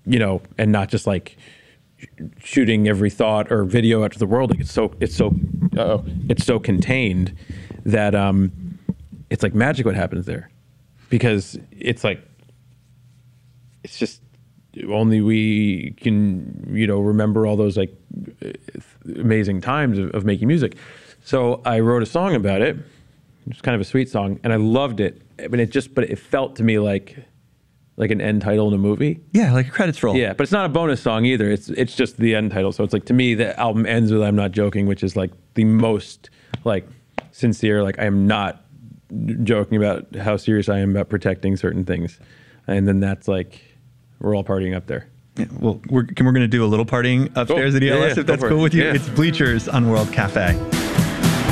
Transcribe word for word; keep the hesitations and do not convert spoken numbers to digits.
you know, and not just like shooting every thought or video out to the world. Like it's so it's so uh, it's so contained that um, it's like magic what happens there, because it's like it's just only we can, you know, remember all those like amazing times of, of making music. So I wrote a song about it. It's kind of a sweet song, and I loved it. I mean, it just but it felt to me like. Like an end title in a movie. Yeah, like a credits roll. Yeah, but it's not a bonus song either. It's it's just the end title. So it's like, to me, the album ends with "I'm Not Joking," which is like the most like sincere. Like I am not joking about how serious I am about protecting certain things, and then that's like we're all partying up there. Yeah, well, we're we're going to do a little partying upstairs cool. at E L S yeah, yeah, if that's cool it. with you. Yeah. It's Bleachers on World Cafe.